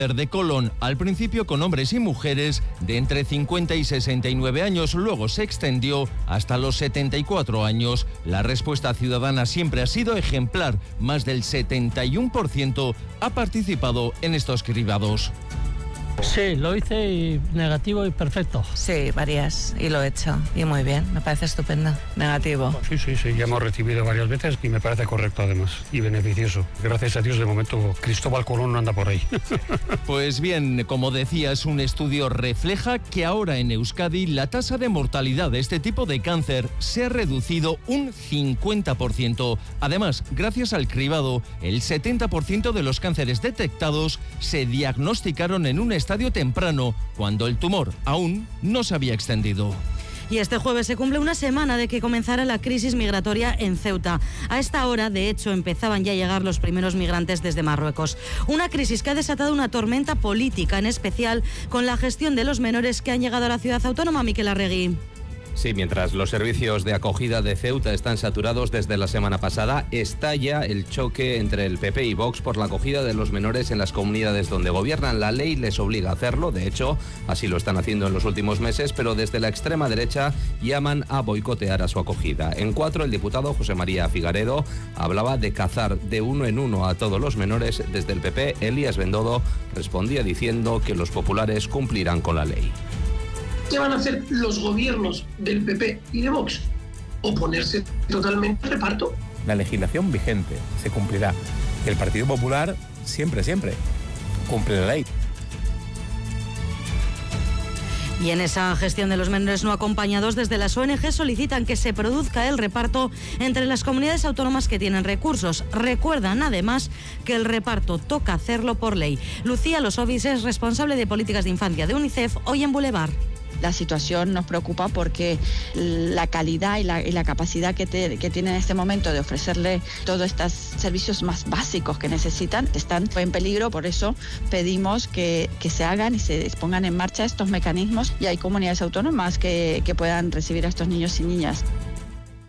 de colon, al principio con hombres y mujeres de entre 50 y 69 años, luego se extendió hasta los 74 años. La respuesta ciudadana siempre ha sido ejemplar, más del 71% ha participado en estos cribados. Sí, lo hice y negativo y perfecto. Sí, varias, y lo he hecho, y muy bien, me parece estupendo. Negativo. Sí, ya hemos recibido varias veces y me parece correcto además, y beneficioso. Gracias a Dios, de momento, Cristóbal Colón no anda por ahí. Pues bien, como decías, un estudio refleja que ahora en Euskadi la tasa de mortalidad de este tipo de cáncer se ha reducido un 50%. Además, gracias al cribado, el 70% de los cánceres detectados se diagnosticaron en un estadio temprano, cuando el tumor aún no se había extendido. Y este jueves se cumple una semana de que comenzara la crisis migratoria en Ceuta. A esta hora, de hecho, empezaban ya a llegar los primeros migrantes desde Marruecos. Una crisis que ha desatado una tormenta política, en especial con la gestión de los menores que han llegado a la ciudad autónoma. Miquel Arregui. Sí, mientras los servicios de acogida de Ceuta están saturados desde la semana pasada, estalla el choque entre el PP y Vox por la acogida de los menores en las comunidades donde gobiernan. La ley les obliga a hacerlo, de hecho, así lo están haciendo en los últimos meses, pero desde la extrema derecha llaman a boicotear a su acogida. En 4, el diputado José María Figaredo hablaba de cazar de uno en uno a todos los menores. Desde el PP, Elías Bendodo respondía diciendo que los populares cumplirán con la ley. ¿Qué van a hacer los gobiernos del PP y de Vox? ¿Oponerse totalmente al reparto? La legislación vigente se cumplirá. El Partido Popular siempre cumple la ley. Y en esa gestión de los menores no acompañados, desde las ONG solicitan que se produzca el reparto entre las comunidades autónomas que tienen recursos. Recuerdan además que el reparto toca hacerlo por ley. Lucía Losovis es responsable de políticas de infancia de UNICEF, hoy en Boulevard. La situación nos preocupa porque la calidad y la capacidad que tienen en este momento de ofrecerle todos estos servicios más básicos que necesitan están en peligro. Por eso pedimos que se hagan y se pongan en marcha estos mecanismos y hay comunidades autónomas que puedan recibir a estos niños y niñas.